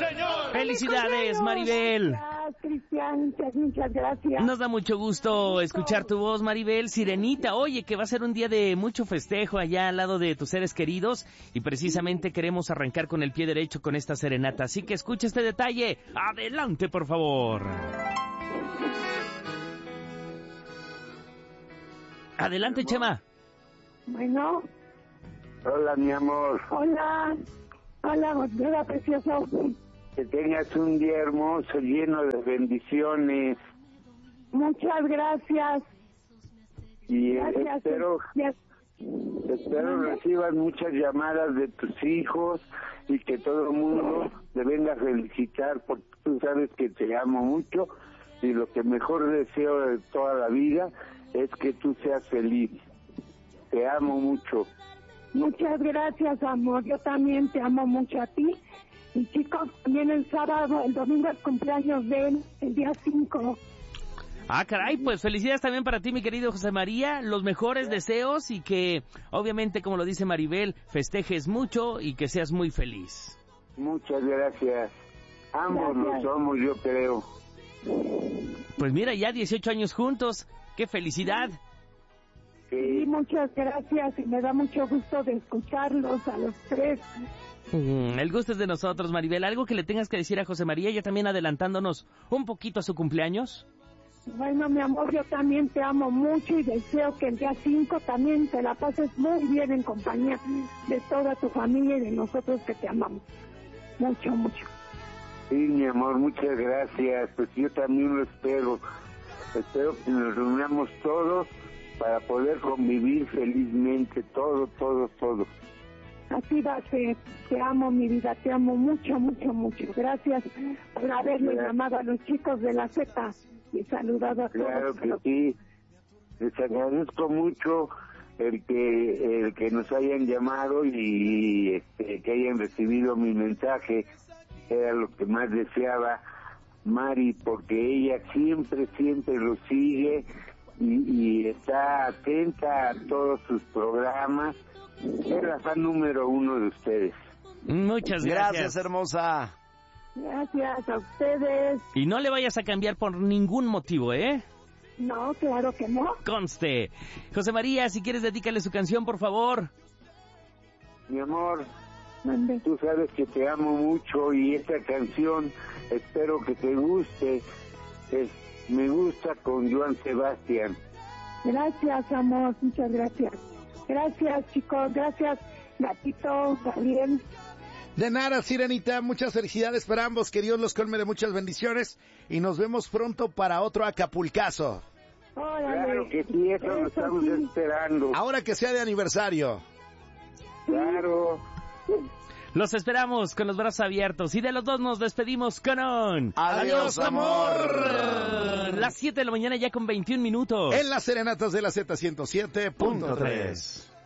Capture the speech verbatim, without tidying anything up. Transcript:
señor! ¡Felicidades, Maribel! Gracias, Cristian, muchas, muchas gracias. Nos da mucho gusto escuchar tu voz, Maribel. Sirenita, oye, que va a ser un día de mucho festejo allá al lado de tus seres queridos y precisamente queremos arrancar con el pie derecho con esta serenata. Así que escucha este detalle. Adelante, por favor. Adelante, Chema. Bueno. Hola, mi amor. Hola. Hola, hola, precioso. Que tengas un día hermoso, lleno de bendiciones. Muchas gracias. Y gracias, espero, yes. espero recibas muchas llamadas de tus hijos y que todo el mundo te venga a felicitar, porque tú sabes que te amo mucho y lo que mejor deseo de toda la vida es que tú seas feliz. Te amo mucho. Muchas gracias, amor. Yo también te amo mucho a ti. Y chicos, también el sábado, el domingo es cumpleaños de él, el día cinco. Ah, caray, pues felicidades también para ti, mi querido José María. Los mejores deseos y que, obviamente, como lo dice Maribel, festejes mucho y que seas muy feliz. Muchas gracias. Ambos Gracias. lo somos, yo creo. Pues mira, ya dieciocho años juntos. ¡Qué felicidad! Sí, muchas gracias y me da mucho gusto de escucharlos a los tres. Mm, el gusto es de nosotros, Maribel. ¿Algo que le tengas que decir a José María, ya también adelantándonos un poquito a su cumpleaños? Bueno, mi amor, yo también te amo mucho y deseo que el día cinco también te la pases muy bien en compañía de toda tu familia y de nosotros que te amamos. Mucho, mucho. Sí, mi amor, muchas gracias. Pues yo también lo espero. Espero que nos reunamos todos para poder convivir felizmente, todo, todo, todo. Así va a ser. Te amo, mi vida, te amo mucho, mucho, mucho. Gracias por haberme Gracias. llamado a los chicos de la Z y saludado a Claro todos. que sí. Les agradezco mucho el que el que nos hayan llamado y este, que hayan recibido mi mensaje. Era lo que más deseaba Mari, porque ella siempre, siempre lo sigue y, y está atenta a todos sus programas. Es la fan número uno de ustedes. Muchas gracias. Gracias, hermosa. Gracias a ustedes. Y no le vayas a cambiar por ningún motivo, ¿eh? No, claro que no. Conste. José María, si quieres, dedícale su canción, por favor. Mi amor, Mande. tú sabes que te amo mucho y esta canción espero que te guste. Es Me Gusta con Joan Sebastián. Gracias, amor, muchas gracias. Gracias, chicos, gracias, gatito, Gabriel. De nada, Sirenita, muchas felicidades para ambos, que Dios los colme de muchas bendiciones y nos vemos pronto para otro Acapulcazo. Órale. Claro que sí, eso lo estamos sí. esperando. Ahora que sea de aniversario. Claro. Los esperamos con los brazos abiertos y de los dos nos despedimos con un... ¡Adiós, amor! Las siete de la mañana ya con veintiún minutos. En las serenatas de la Z ciento siete punto tres.